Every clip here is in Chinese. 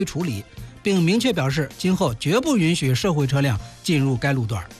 处理，并明确表示今后绝不允许社会车辆进入该路段。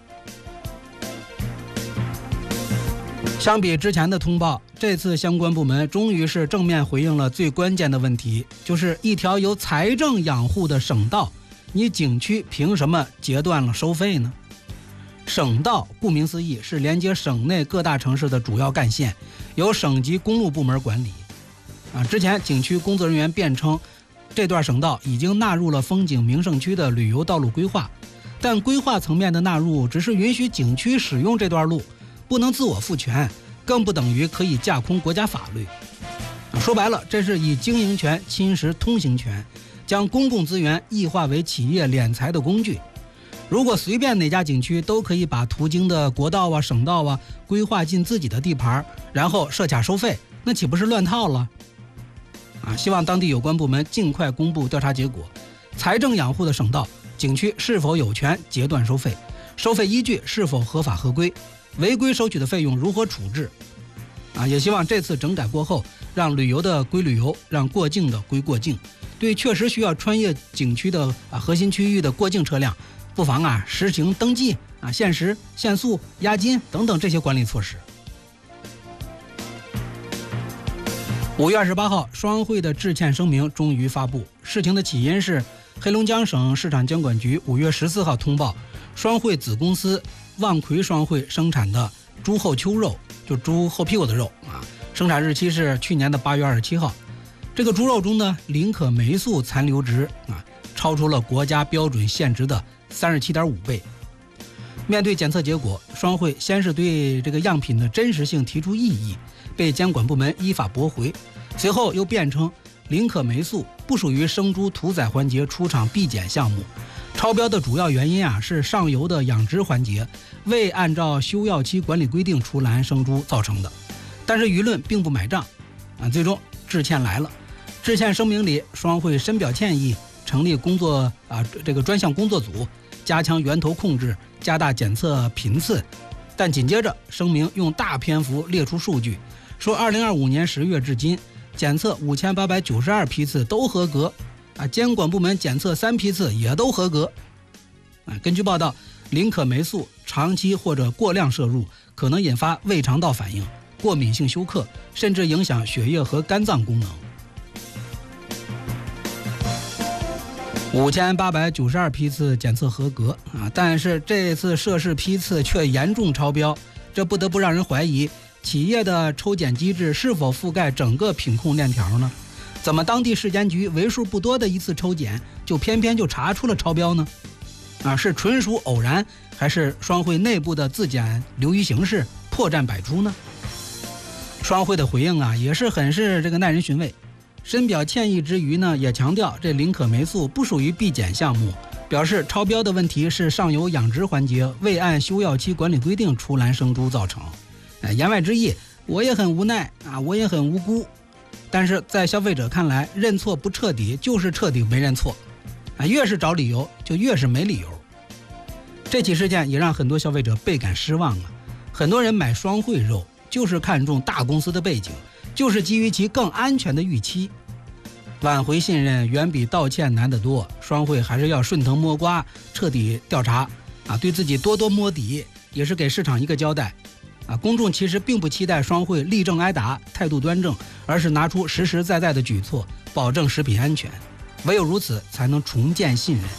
相比之前的通报，这次相关部门终于是正面回应了最关键的问题，就是一条由财政养护的省道，你景区凭什么截断了收费呢？省道顾名思义是连接省内各大城市的主要干线，由省级公路部门管理。之前景区工作人员辩称，这段省道已经纳入了风景名胜区的旅游道路规划，但规划层面的纳入只是允许景区使用这段路，不能自我赋权，更不等于可以架空国家法律。说白了，这是以经营权侵蚀通行权，将公共资源异化为企业敛财的工具。如果随便哪家景区都可以把途经的国道啊、省道啊规划进自己的地盘，然后设卡收费，那岂不是乱套了？希望当地有关部门尽快公布调查结果，财政养护的省道景区是否有权截断收费，收费依据是否合法合规，违规收取的费用如何处置。也希望这次整改过后，让旅游的归旅游，让过境的归过境，对确实需要穿越景区的核心区域的过境车辆，不妨实行登记限时、限速、押金等等这些管理措施。5月28号，双汇的致歉声明终于发布。事情的起因是黑龙江省市场监管局5月14号通报，双汇子公司望奎双汇生产的猪后丘肉，就猪后屁股的肉生产日期是去年的8月27号。这个猪肉中呢，林可霉素残留值超出了国家标准限值的37.5倍。面对检测结果，双汇先是对这个样品的真实性提出异议，被监管部门依法驳回，随后又辩称林可霉素不属于生猪屠宰环节出厂必检项目，超标的主要原因是上游的养殖环节未按照休药期管理规定出栏生猪造成的。但是舆论并不买账最终致歉来了。致歉声明里，双汇深表歉意，成立这个专项工作组，加强源头控制，加大检测频次。但紧接着声明用大篇幅列出数据，说2025年10月至今检测5892批次都合格监管部门检测3批次也都合格根据报道，林可霉素长期或者过量摄入可能引发胃肠道反应、过敏性休克，甚至影响血液和肝脏功能。5892批次检测合格但是这次涉事批次却严重超标，这不得不让人怀疑企业的抽检机制是否覆盖整个品控链条呢？怎么当地市监局为数不多的一次抽检就偏偏就查出了超标呢？是纯属偶然，还是双汇内部的自检流于形式，破绽百出呢？双汇的回应也是很是耐人寻味，深表歉意之余呢，也强调这林可霉素不属于必检项目，表示超标的问题是上游养殖环节未按休药期管理规定出栏生猪造成。言外之意，我也很无奈我也很无辜。但是在消费者看来，认错不彻底就是彻底没认错越是找理由就越是没理由。这起事件也让很多消费者倍感失望很多人买双汇肉就是看中大公司的背景，就是基于其更安全的预期。挽回信任远比道歉难得多，双汇还是要顺藤摸瓜，彻底调查对自己多多摸底，也是给市场一个交代公众其实并不期待双汇立正挨打，态度端正，而是拿出实实在在的举措，保证食品安全，唯有如此才能重建信任。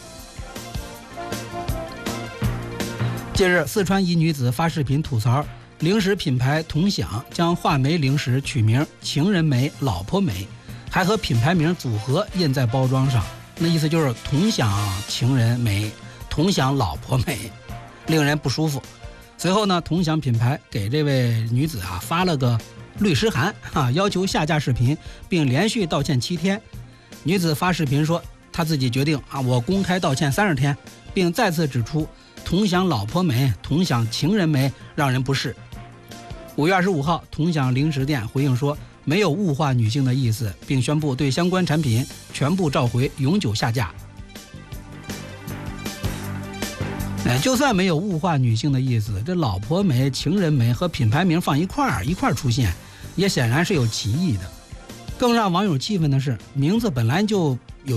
近日，四川一女子发视频吐槽零食品牌同享将话梅零食取名情人梅、老婆梅，还和品牌名组合印在包装上，那意思就是同享情人梅，同享老婆梅，令人不舒服。随后呢，同享品牌给这位女子发了个律师函要求下架视频，并连续道歉7天。女子发视频说，她自己决定我公开道歉30天，并再次指出同享老婆梅、同享情人梅让人不适。5月25号，同享零食店回应说没有物化女性的意思，并宣布对相关产品全部召回，永久下架。就算没有物化女性的意思，这老婆梅、情人梅和品牌名放一块儿出现，也显然是有歧义的。更让网友气愤的是，名字本来就